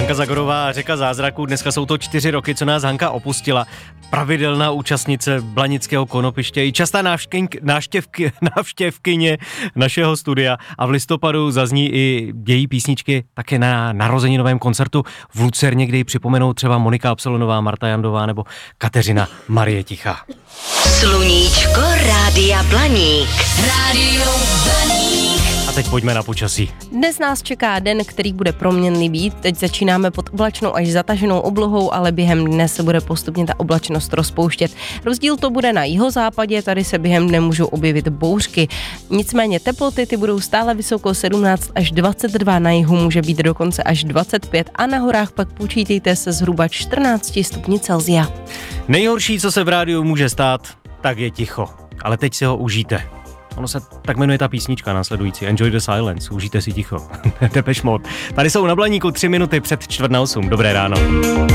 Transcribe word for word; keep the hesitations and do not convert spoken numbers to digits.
Hanka Zagorová, Řeka zázraků. Dneska jsou to čtyři roky, co nás Hanka opustila. Pravidelná účastnice Blanického konopiště i častá návštěvky, návštěvky, návštěvkyně našeho studia. A v listopadu zazní i její písničky také na narozeninovém koncertu v Lucerně, kde ji připomenou třeba Monika Absolonová, Marta Jandová nebo Kateřina Marie Tichá. Sluníčko Rádia Blaník. Rádio Blaník. A teď pojďme na počasí. Dnes nás čeká den, který bude proměnlivý. Teď začínáme pod oblačnou až zataženou oblohou, ale během dne se bude postupně ta oblačnost rozpouštět. Rozdíl to bude na jihozápadě, tady se během dne můžou objevit bouřky. Nicméně teploty ty budou stále vysoko, sedmnáct až dvacet dva, na jihu může být dokonce až dvacet pět a na horách pak počítejte se zhruba čtrnáct stupni Celsia. Nejhorší, co se v rádiu může stát, tak je ticho. Ale teď si ho užijte. Ono se tak jmenuje ta písnička následující. Enjoy the silence. Užijte si ticho. Depeche Mode. Tady jsou na Blaníku tři minuty před čtvrt na osm. Dobré ráno.